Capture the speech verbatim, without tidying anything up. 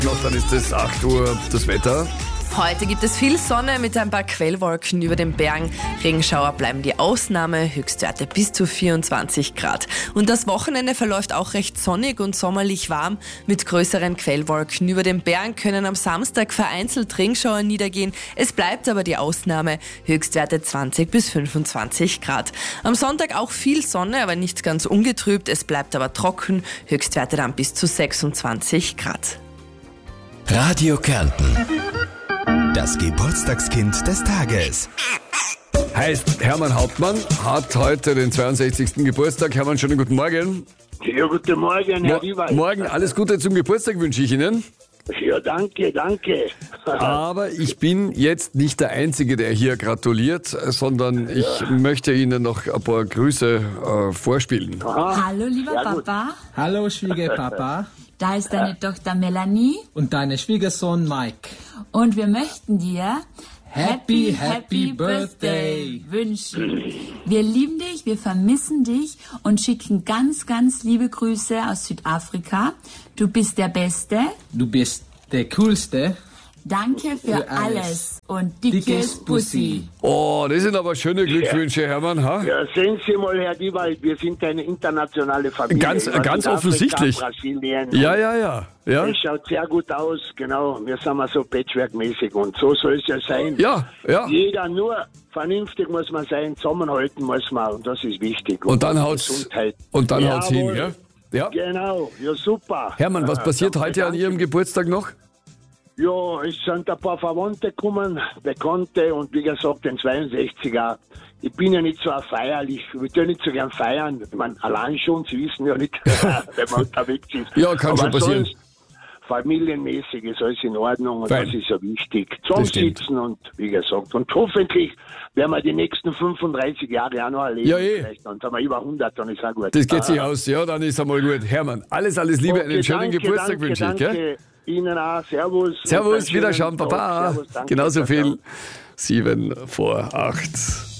Noch dann ist es acht Uhr, das Wetter. Heute gibt es viel Sonne mit ein paar Quellwolken über den Bergen. Regenschauer bleiben die Ausnahme, Höchstwerte bis zu vierundzwanzig Grad. Und das Wochenende verläuft auch recht sonnig und sommerlich warm. Mit größeren Quellwolken über den Bergen können am Samstag vereinzelt Regenschauer niedergehen. Es bleibt aber die Ausnahme, Höchstwerte zwanzig bis fünfundzwanzig Grad. Am Sonntag auch viel Sonne, aber nicht ganz ungetrübt. Es bleibt aber trocken, Höchstwerte dann bis zu sechsundzwanzig Grad. Radio Kärnten. Das Geburtstagskind des Tages. Heißt, Hermann Hauptmann hat heute den zweiundsechzigsten Geburtstag. Hermann, schönen guten Morgen. Ja, guten Morgen, Herr Riewald. Morgen, alles Gute zum Geburtstag wünsche ich Ihnen. Ja, danke, danke. Aber ich bin jetzt nicht der Einzige, der hier gratuliert, sondern ich möchte Ihnen noch ein paar Grüße äh, vorspielen. Aha. Hallo, lieber Sehr gut. Papa. Hallo Schwiegerpapa Da ist deine Tochter Melanie. und deine Schwiegersohn Mike. Und wir möchten dir Happy, happy Birthday wünschen. Wir lieben dich, wir vermissen dich und schicken ganz, ganz liebe Grüße aus Südafrika. Du bist der Beste. Du bist der Coolste. Danke für, Für alles. alles. Und dickes, Dickes Bussi. Bussi. Oh, das sind aber schöne Glückwünsche, Hermann. Ha? Ja, sehen Sie mal, Herr Riewald, wir sind eine internationale Familie. Ganz- Über ganz Südafrika, offensichtlich. Brasilien. Ja, ja, ja. ja. Es schaut sehr gut aus, genau. Wir sind mal so patchworkmäßig und so soll es ja sein. Ja, ja. Jeder nur vernünftig muss man sein, zusammenhalten muss man und das ist wichtig. Und dann haut's, Gesundheit. und dann haut's hin, Jawohl. ja? Ja. Genau, ja super. Hermann, was Äh, passiert danke, heute an danke. Ihrem Geburtstag noch? Ja, es sind ein paar Verwandte gekommen, Bekannte und wie gesagt den zweiundsechziger. Ich bin ja nicht so ein feierlich, ich würde ja nicht so gern feiern. Ich meine, allein schon, Sie wissen ja nicht, wenn man unterwegs ist. Ja, kann schon Aber passieren. sonst familienmäßig ist alles in Ordnung und Fein. das ist ja wichtig. stimmt. Zusammensitzen und wie gesagt, und hoffentlich werden wir die nächsten fünfunddreißig Jahre auch noch erleben. Ja, eh. Vielleicht, dann sind wir über hundert, dann ist auch gut. Das geht sich Ah. aus, ja, dann ist einmal gut. Hermann, alles, alles Liebe, einen Okay, schönen danke, Geburtstag danke, wünsche ich. danke. Gell? Ihnen auch. Servus. Servus, Und einen Wiederschauen, schönen Baba. Tag. Servus, danke, Genauso ciao, ciao. viel. Sieben vor acht.